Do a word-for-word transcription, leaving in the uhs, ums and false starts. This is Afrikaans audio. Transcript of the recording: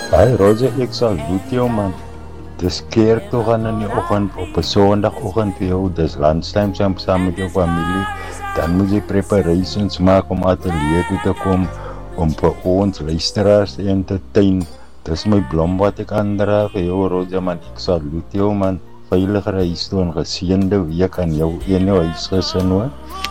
Hi Roger, ek salute jou man. Dis keer toe gaan in die oggend op 'n Sondagoggend vir jou, dis lunchtime saam saam met jou familie. Dan moet jy preparations maak om ateljee toe te kom om vir ons luisteraars te entertain. Dis my blom wat ek aandra vir jou Roger man. Ek salute jou man. Veilige reis toe en geseënde week aan jou en jou huisgesin hoor.